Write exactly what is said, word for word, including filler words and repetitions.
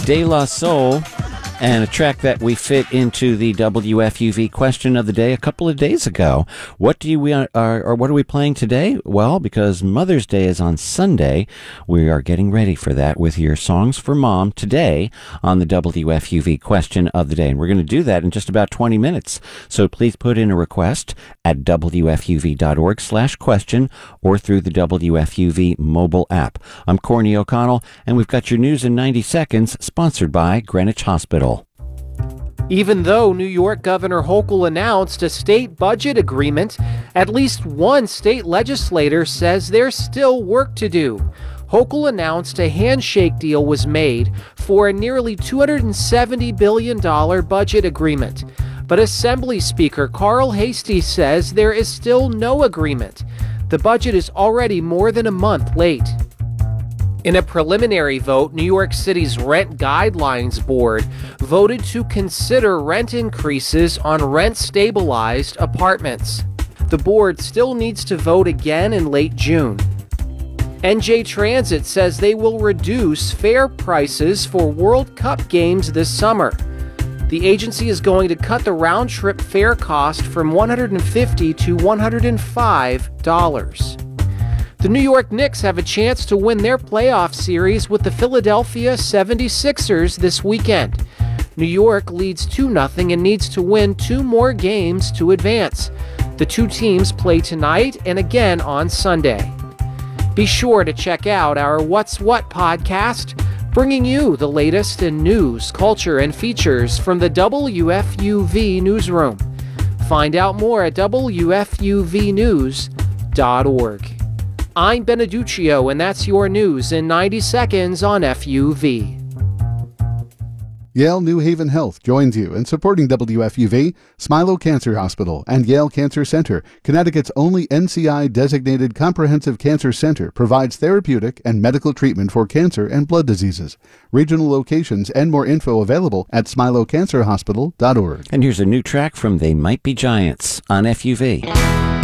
De La Soul, and a track that we fit into the W F U V question of the day a couple of days ago. What do you we are, or what are we playing today? Well, because Mother's Day is on Sunday, we are getting ready for that with your songs for mom today on the W F U V question of the day, and we're going to do that in just about twenty minutes. So please put in a request at W F U V dot org slash question or through the W F U V mobile app. I'm Corny O'Connell, and we've got your news in ninety seconds, sponsored by Greenwich Hospital. Even though New York Governor Hochul announced a state budget agreement, at least one state legislator says there's still work to do. Hochul announced a handshake deal was made for a nearly two hundred seventy billion dollars budget agreement. But Assembly Speaker Carl Heastie says there is still no agreement. The budget is already more than a month late. In a preliminary vote, New York City's Rent Guidelines Board voted to consider rent increases on rent-stabilized apartments. The board still needs to vote again in late June. N J Transit says they will reduce fare prices for World Cup games this summer. The agency is going to cut the round-trip fare cost from one hundred fifty dollars to one hundred five dollars. The New York Knicks have a chance to win their playoff series with the Philadelphia seventy-sixers this weekend. New York leads two nothing and needs to win two more games to advance. The two teams play tonight and again on Sunday. Be sure to check out our What's What podcast, bringing you the latest in news, culture, and features from the W F U V newsroom. Find out more at W F U V news dot org. I'm Beneduccio, and that's your news in ninety seconds on F U V. Yale New Haven Health joins you in supporting W F U V, Smilow Cancer Hospital, and Yale Cancer Center. Connecticut's only N C I-designated comprehensive cancer center provides therapeutic and medical treatment for cancer and blood diseases. Regional locations and more info available at smilow cancer hospital dot org. And here's a new track from They Might Be Giants on F U V.